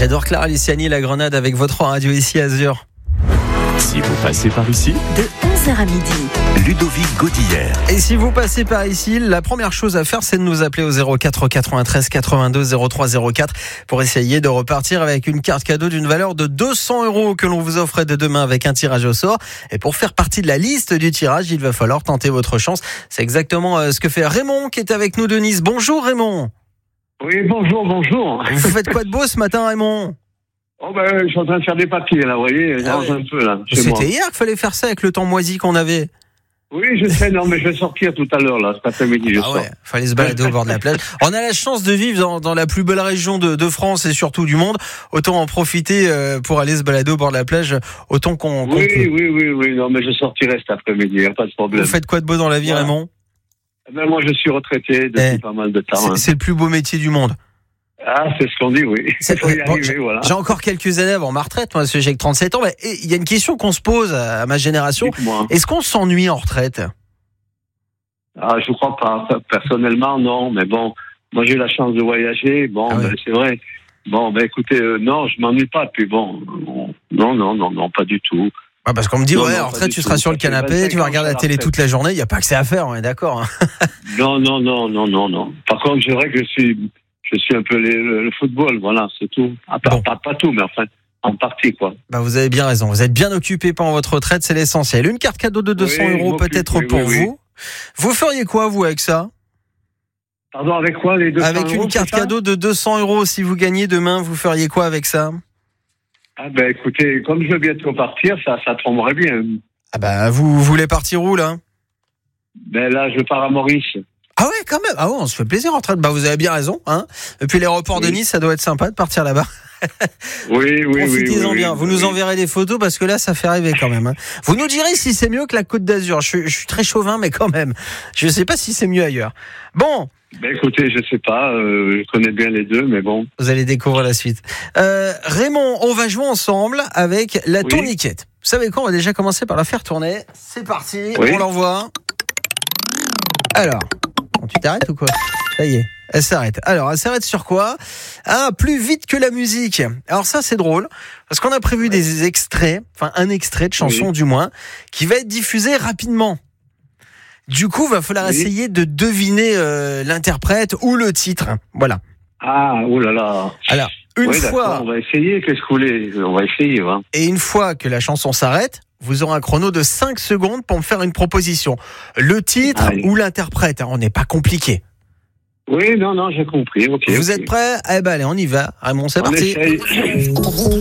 J'adore Clara Luciani, la Grenade avec votre radio ici Azur. Si vous passez par ici, de 11h à midi. Ludovic Godillère. Et si vous passez par ici, la première chose à faire, c'est de nous appeler au 04 93 82 03 04 pour essayer de repartir avec une carte cadeau d'une valeur de 200 € que l'on vous offre dès demain avec un tirage au sort. Et pour faire partie de la liste du tirage, il va falloir tenter votre chance. C'est exactement ce que fait Raymond qui est avec nous de Nice. Bonjour Raymond. Oui, bonjour. Vous faites quoi de beau ce matin Raymond ? Je suis en train de faire des papiers, là, vous voyez, un peu, là, chez moi. C'était hier qu'il fallait faire ça avec le temps moisi qu'on avait. Oui, je sais, non, mais je vais sortir tout à l'heure, là, cet après-midi, je sors. Fallait se balader au bord de la plage. On a la chance de vivre dans la plus belle région de France et surtout du monde. Autant en profiter pour aller se balader au bord de la plage, autant qu'on peut. Oui, non, mais je sortirai cet après-midi, y a pas de problème. Vous faites quoi de beau dans la vie, Raymond ? Moi, je suis retraité depuis pas mal de temps. C'est le plus beau métier du monde. Ah, c'est ce qu'on dit, oui. Il faut y arriver, voilà. J'ai encore quelques années avant ma retraite, moi, parce que j'ai que 37 ans. Mais il y a une question qu'on se pose à ma génération. Dites-moi. Est-ce qu'on s'ennuie en retraite ? Ah, je crois pas. Personnellement, non. Mais bon, moi, j'ai eu la chance de voyager. Bon, c'est vrai. Bon, écoutez, non, je m'ennuie pas. Puis bon, non, pas du tout. Ouais, parce qu'on me dit, en retraite, tu seras sur le canapé, tu vas regarder la télé toute la journée. Il n'y a pas que ça à faire, on est d'accord. Hein. Non. Par contre, c'est vrai que je suis un peu le football, voilà, c'est tout. Pas tout, mais enfin, en partie, quoi. Vous avez bien raison. Vous êtes bien occupé pendant votre retraite, c'est l'essentiel. Une carte cadeau de 200 € peut-être pour vous. Vous feriez quoi, vous, avec ça ? Pardon, avec quoi, les 200 €? Avec une carte cadeau de 200 €, si vous gagnez demain, vous feriez quoi avec ça ? Écoutez, comme je veux bientôt partir, ça tomberait bien. Vous voulez partir où, là ? Là, je pars à Maurice. Ah ouais, quand même. Ah ouais, on se fait plaisir en retraite. Vous avez bien raison, hein. Et puis l'aéroport de Nice, ça doit être sympa de partir là-bas. Oui. Profitez-en bien. Vous nous enverrez des photos parce que là, ça fait rêver quand même. Hein. Vous nous direz si c'est mieux que la Côte d'Azur. Je suis très chauvin, mais quand même. Je sais pas si c'est mieux ailleurs. Bon. Écoutez, je sais pas. Je connais bien les deux, mais bon. Vous allez découvrir la suite. Raymond, on va jouer ensemble avec la tourniquette. Vous savez quoi ? On va déjà commencer par la faire tourner. C'est parti. On l'envoie. Alors. Tu t'arrêtes ou quoi ? Ça y est, elle s'arrête. Alors, elle s'arrête sur quoi ? Plus vite que la musique. Alors ça, c'est drôle, parce qu'on a prévu des extraits, un extrait de chanson du moins, qui va être diffusé rapidement. Du coup, va falloir essayer de deviner l'interprète ou le titre. Voilà. Ah, oh là là. Alors, une fois... On va essayer, qu'est-ce que vous voulez ? On va essayer, hein. Et une fois que la chanson s'arrête, vous aurez un chrono de 5 secondes pour me faire une proposition. Le titre ou l'interprète, on n'est pas compliqué. Oui, non, j'ai compris. Okay, vous êtes prêts ? Allez, on y va. Raymond, c'est parti.